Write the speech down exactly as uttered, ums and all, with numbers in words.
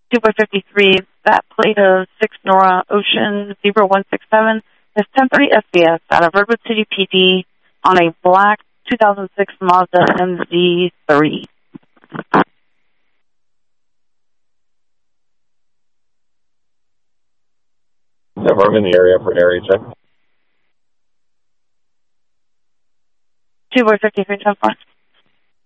two by fifty-three, that plate of six Nora Ocean zero one six seven is ten thirty S B S out of Redwood City P D on a black two thousand six Mazda M Z three. Yeah, I'm in the area for an area check. two by fifty-three, ten four.